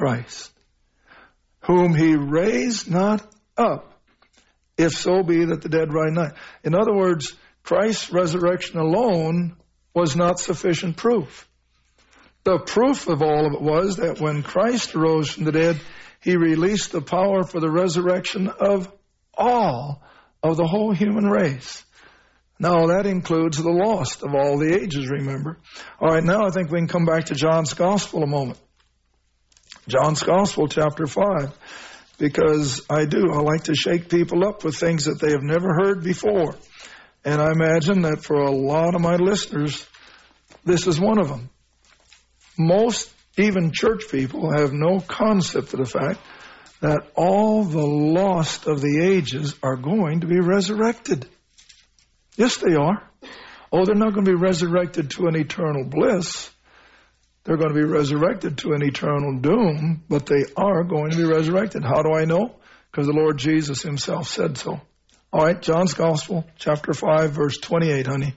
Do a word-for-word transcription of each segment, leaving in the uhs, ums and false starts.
Christ, whom he raised not up, if so be that the dead rise not. In other words, Christ's resurrection alone was not sufficient proof. The proof of all of it was that when Christ rose from the dead, he released the power for the resurrection of all of the whole human race. Now, that includes the lost of all the ages, remember. All right, now I think we can come back to John's Gospel a moment. John's Gospel, chapter five, because I do. I like to shake people up with things that they have never heard before. And I imagine that for a lot of my listeners, this is one of them. Most, even church people, have no concept of the fact that all the lost of the ages are going to be resurrected. Yes, they are. Oh, they're not going to be resurrected to an eternal bliss. They're going to be resurrected to an eternal doom, but they are going to be resurrected. How do I know? Because the Lord Jesus himself said so. All right, John's Gospel, chapter five, verse twenty-eight, honey.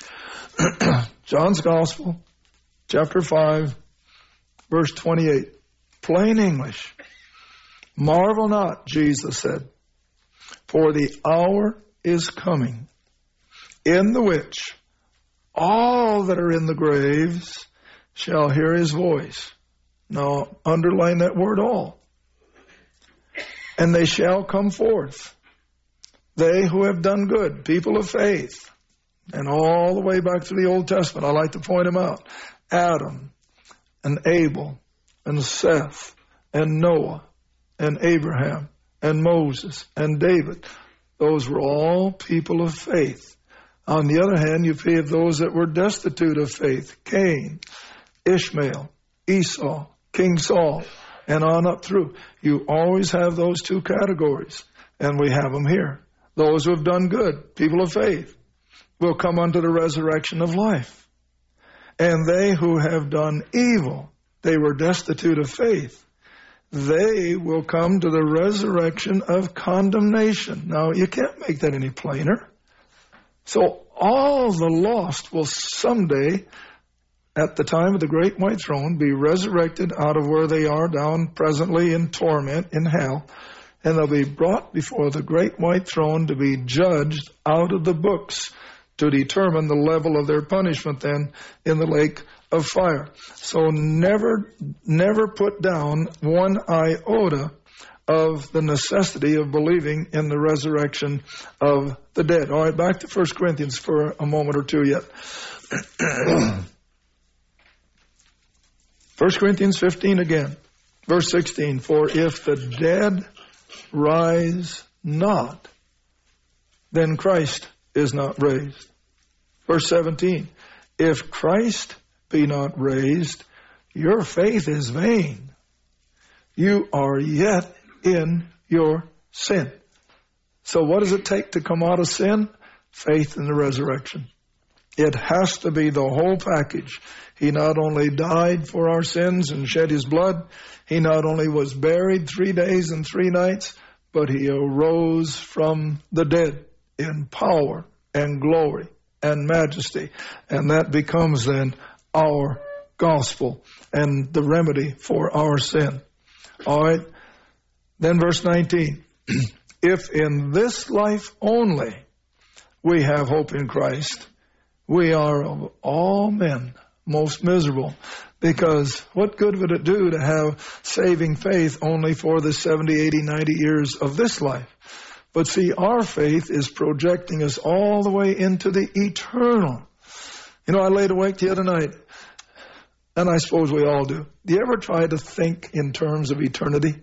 John's Gospel, chapter five, verse twenty-eight. Plain English. Marvel not, Jesus said, for the hour is coming, in the which all that are in the graves shall hear his voice. Now, underline that word all. And they shall come forth, they who have done good, people of faith. And all the way back to the Old Testament, I like to point them out. Adam and Abel and Seth and Noah and Abraham and Moses and David. Those were all people of faith. On the other hand, you have those that were destitute of faith. Cain, Ishmael, Esau, King Saul, and on up through. You always have those two categories, and we have them here. Those who have done good, people of faith, will come unto the resurrection of life. And they who have done evil, they were destitute of faith, they will come to the resurrection of condemnation. Now, you can't make that any plainer. So all the lost will someday, at the time of the great white throne, be resurrected out of where they are down presently in torment in hell, and they'll be brought before the great white throne to be judged out of the books to determine the level of their punishment then in the lake of fire. So never, never put down one iota of the necessity of believing in the resurrection of the dead. All right, back to First Corinthians for a moment or two yet. First Corinthians fifteen again, verse sixteen. For if the dead rise not, then Christ is not raised. Verse seventeen. If Christ be not raised, your faith is vain. You are yet in your sin. So what does it take to come out of sin? Faith in the resurrection. It has to be the whole package. He not only died for our sins and shed his blood, he not only was buried three days and three nights, but he arose from the dead in power and glory and majesty. And that becomes then our gospel and the remedy for our sin. All right. Then verse nineteen. If in this life only we have hope in Christ, we are of all men most miserable. Because what good would it do to have saving faith only for the seventy, eighty, ninety years of this life? But see, our faith is projecting us all the way into the eternal. You know, I laid awake the other night, and I suppose we all do. Do you ever try to think in terms of eternity?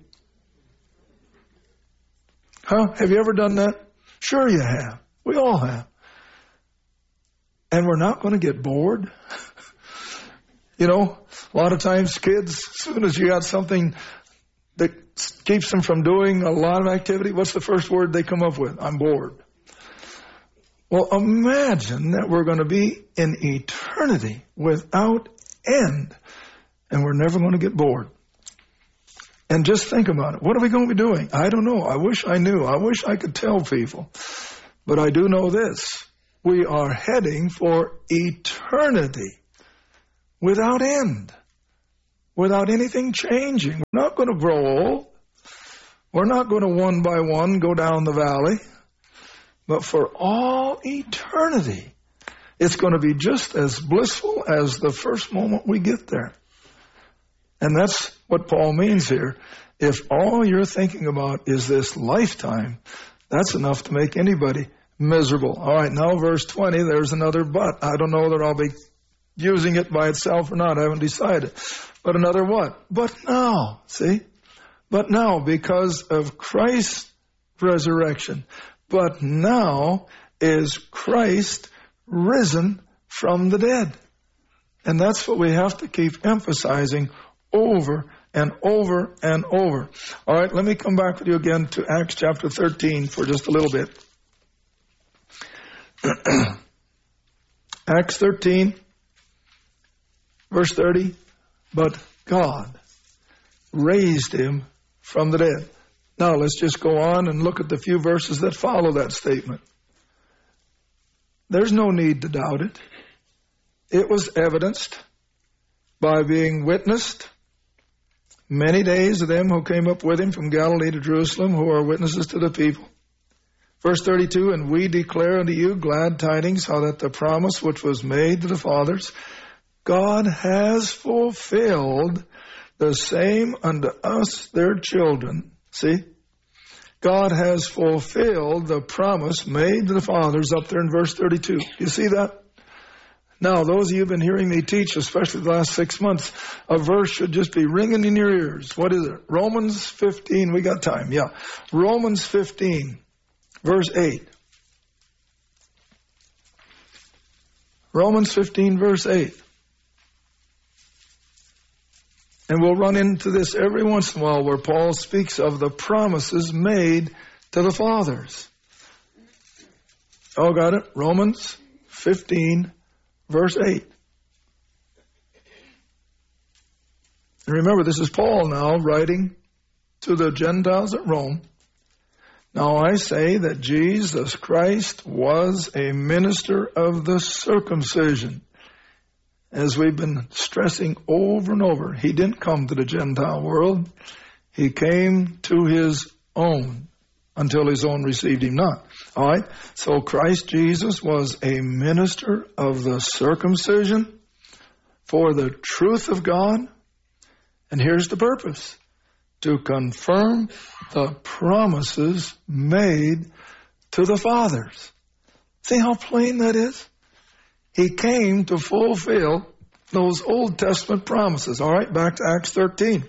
Huh? Have you ever done that? Sure you have. We all have. And we're not going to get bored. You know, a lot of times kids, as soon as you got something that keeps them from doing a lot of activity, what's the first word they come up with? I'm bored. Well, imagine that we're going to be in eternity without end, and we're never going to get bored. And just think about it. What are we going to be doing? I don't know. I wish I knew. I wish I could tell people. But I do know this. We are heading for eternity without end. without anything changing. We're not going to grow old. We're not going to one by one go down the valley. But for all eternity, it's going to be just as blissful as the first moment we get there. And that's what Paul means here. If all you're thinking about is this lifetime, that's enough to make anybody miserable. All right, now verse twenty, there's another but. I don't know that I'll be using it by itself or not. I haven't decided. But another what? But now, see? But now, because of Christ's resurrection, but now is Christ risen from the dead. And that's what we have to keep emphasizing over and over and over. All right, let me come back with you again to Acts chapter thirteen for just a little bit. Acts thirteen, verse thirty, but God raised him from the dead. Now let's just go on and look at the few verses that follow that statement. There's no need to doubt it. It was evidenced by being witnessed many days of them who came up with him from Galilee to Jerusalem, who are witnesses to the people. Verse thirty-two, and we declare unto you glad tidings, how that the promise which was made to the fathers, God has fulfilled the same unto us, their children. See? God has fulfilled the promise made to the fathers up there in verse thirty-two. You see that? Now, those of you who have been hearing me teach, especially the last six months, a verse should just be ringing in your ears. What is it? Romans fifteen. We got time. Yeah. Romans fifteen, verse eight. Romans fifteen, verse eight. And we'll run into this every once in a while where Paul speaks of the promises made to the fathers. Oh, got it? Romans fifteen, verse eight. And remember, this is Paul now writing to the Gentiles at Rome. Now I say that Jesus Christ was a minister of the circumcision. As we've been stressing over and over, he didn't come to the Gentile world. He came to his own until his own received him not. All right? So Christ Jesus was a minister of the circumcision for the truth of God. And here's the purpose: to confirm the promises made to the fathers. See how plain that is? He came to fulfill those Old Testament promises. All right, back to Acts thirteen.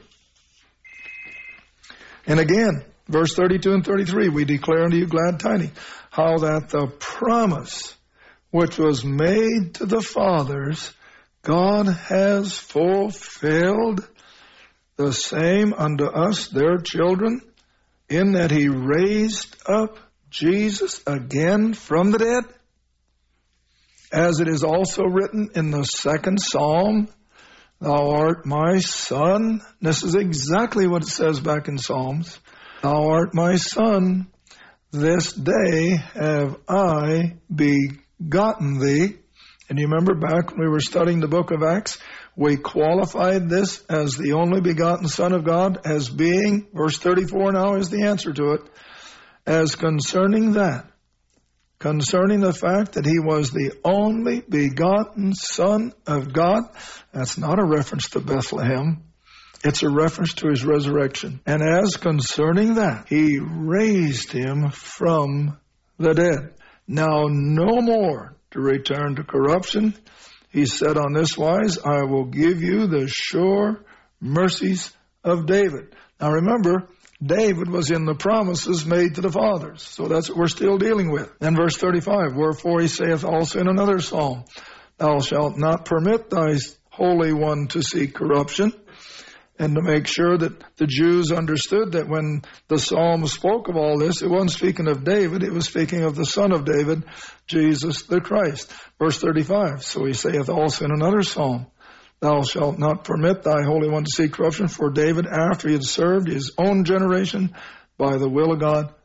And again, verse thirty-two and thirty-three, we declare unto you glad tidings, how that the promise which was made to the fathers, God has fulfilled the same unto us, their children, in that he raised up Jesus again from the dead. As it is also written in the second Psalm, thou art my son. This is exactly what it says back in Psalms. Thou art my son. This day have I begotten thee. And you remember back when we were studying the book of Acts, we qualified this as the only begotten Son of God as being, verse thirty-four now is the answer to it, as concerning that. Concerning the fact that he was the only begotten Son of God. That's not a reference to Bethlehem. It's a reference to his resurrection. And as concerning that, he raised him from the dead. Now no more to return to corruption. He said on this wise, I will give you the sure mercies of David. Now remember, David was in the promises made to the fathers. So that's what we're still dealing with. And verse thirty-five, wherefore he saith also in another psalm, thou shalt not permit thy Holy One to see corruption. And to make sure that the Jews understood that when the psalm spoke of all this, it wasn't speaking of David, it was speaking of the Son of David, Jesus the Christ. Verse thirty-five, so he saith also in another psalm, thou shalt not permit thy Holy One to see corruption, for David, after he had served his own generation, by the will of God,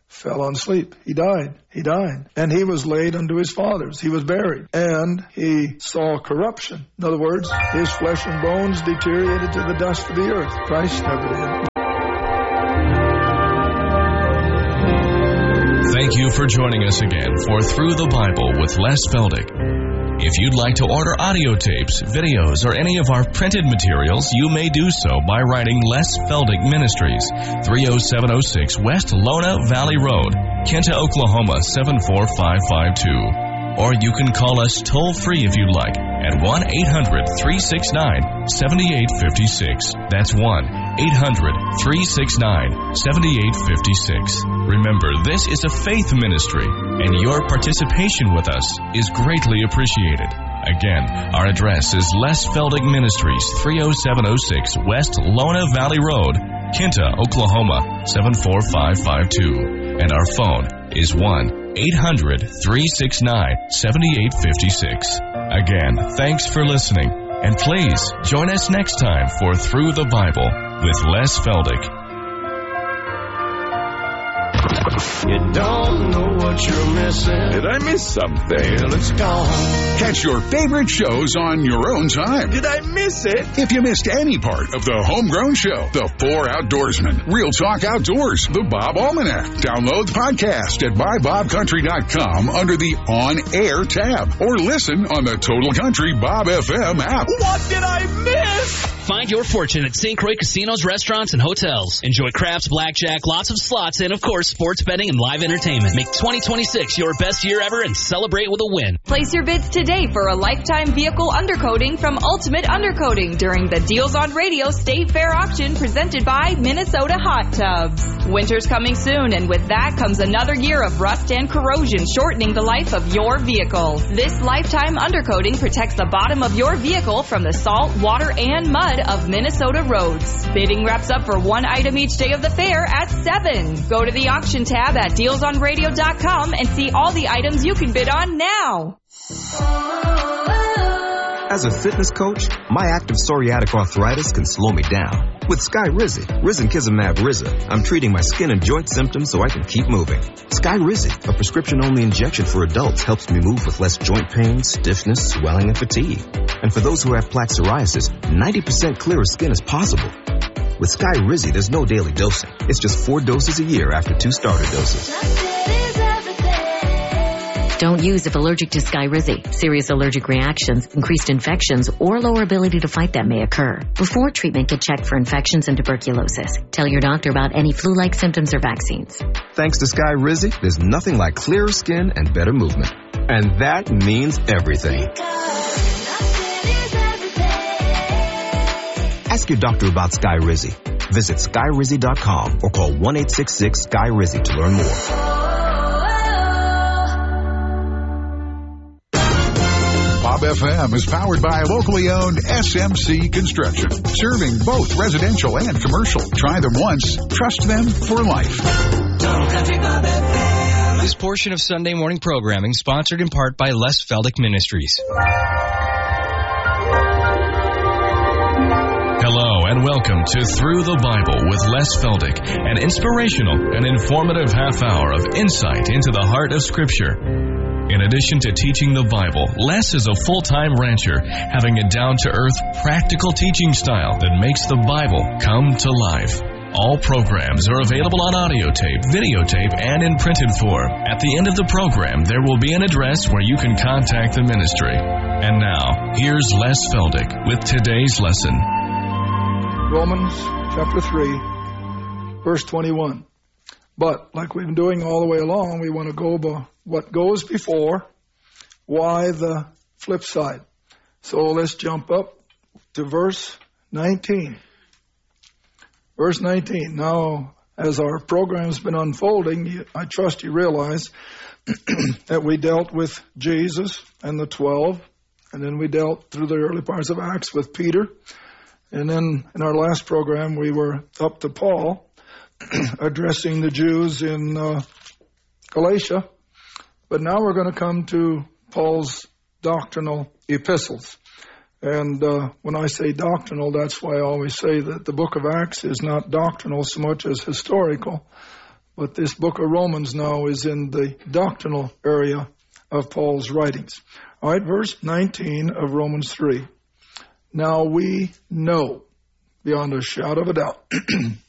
fell on sleep. He died. He died. And he was laid unto his fathers. He was buried. And he saw corruption. In other words, his flesh and bones deteriorated to the dust of the earth. Christ never did. Thank you for joining us again for Through the Bible with Les Feldick. If you'd like to order audio tapes, videos, or any of our printed materials, you may do so by writing Les Feldick Ministries, three oh seven oh six West Lona Valley Road, Kinta, Oklahoma seven four five five two. Or you can call us toll-free if you'd like at one eight hundred, three six nine, seven eight five six. That's one eight hundred, three six nine, seven eight five six. Remember, this is a faith ministry, and your participation with us is greatly appreciated. Again, our address is Les Feldick Ministries, three oh seven oh six West Lona Valley Road, Kinta, Oklahoma seven four five five two. And our phone is one eight hundred, three six nine, seven eight five six. Again, thanks for listening, and please join us next time for Through the Bible with Les Feldick. You don't know what you're missing. Did I miss something? Well, it's gone. Catch your favorite shows on your own time. Did I miss it? If you missed any part of the Homegrown Show, The Four Outdoorsmen, Real Talk Outdoors, The Bob Almanac, download the podcast at my bob country dot com under the On Air tab, or listen on the Total Country Bob F M app. What did I miss? Find your fortune at Saint Croix Casinos, Restaurants, and Hotels. Enjoy craps, blackjack, lots of slots, and, of course, sports betting and live entertainment. Make twenty twenty-six your best year ever and celebrate with a win. Place your bids today for a lifetime vehicle undercoating from Ultimate Undercoating during the Deals on Radio State Fair auction presented by Minnesota Hot Tubs. Winter's coming soon, and with that comes another year of rust and corrosion, shortening the life of your vehicle. This lifetime undercoating protects the bottom of your vehicle from the salt, water, and mud of Minnesota roads. Bidding wraps up for one item each day of the fair at seven. Go to the auction tab at deals on radio dot com and see all the items you can bid on now. As a fitness coach, my active psoriatic arthritis can slow me down. With Skyrizi, Risankizumab Riza, I'm treating my skin and joint symptoms so I can keep moving. Skyrizi, a prescription-only injection for adults, helps me move with less joint pain, stiffness, swelling, and fatigue. And for those who have plaque psoriasis, ninety percent clearer skin is possible. With Skyrizi, there's no daily dosing. It's just four doses a year after two starter doses. Don't use if allergic to Skyrizi. Serious allergic reactions, increased infections, or lower ability to fight them may occur. Before treatment, get checked for infections and tuberculosis. Tell your doctor about any flu-like symptoms or vaccines. Thanks to Skyrizi, there's nothing like clearer skin and better movement. And that means everything. Ask your doctor about Skyrizi. Visit skyrizi dot com or call one eight six six Skyrizi to learn more. Bob F M is powered by locally owned S M C Construction, serving both residential and commercial. Try them once, trust them for life. This portion of Sunday morning programming sponsored in part by Les Feldick Ministries. Hello and welcome to Through the Bible with Les Feldick, an inspirational and informative half hour of insight into the heart of Scripture. In addition to teaching the Bible, Les is a full-time rancher, having a down-to-earth, practical teaching style that makes the Bible come to life. All programs are available on audio tape, videotape, and in printed form. At the end of the program, there will be an address where you can contact the ministry. And now, here's Les Feldick with today's lesson. Romans chapter three, verse twenty-one. But, like we've been doing all the way along, we want to go by what goes before, why the flip side. So let's jump up to verse nineteen. Verse nineteen. Now, as our program's been unfolding, I trust you realize that we dealt with Jesus and the twelve, and then we dealt through the early parts of Acts with Peter, and then in our last program we were up to Paul, addressing the Jews in uh, Galatia. But now we're going to come to Paul's doctrinal epistles. And uh, when I say doctrinal, that's why I always say that the book of Acts is not doctrinal so much as historical. But this book of Romans now is in the doctrinal area of Paul's writings. All right, verse nineteen of Romans three. Now we know, beyond a shadow of a doubt,